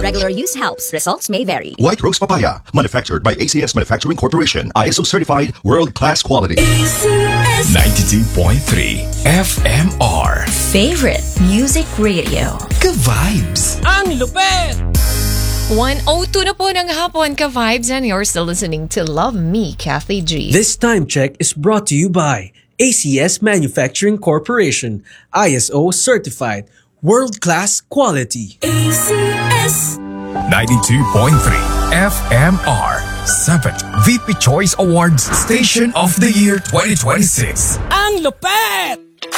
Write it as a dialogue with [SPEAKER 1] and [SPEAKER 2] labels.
[SPEAKER 1] Regular use helps. Results may vary.
[SPEAKER 2] White Rose Papaya, manufactured by ACS Manufacturing Corporation. ISO certified, world-class quality.
[SPEAKER 3] ACS 92.3 FMR.
[SPEAKER 1] Favorite Music Radio.
[SPEAKER 3] Ka-vibes.
[SPEAKER 4] Ang lupet!
[SPEAKER 5] 1:02 na po ng hapon, ka-vibes, and you're still listening to Love Me, Kathy G.
[SPEAKER 4] This time check is brought to you by ACS Manufacturing Corporation. ISO certified, world-class quality.
[SPEAKER 3] ACS
[SPEAKER 6] 92.3 FMR 7th VP Choice Awards Station of the Year 2026.
[SPEAKER 4] Ang lupet!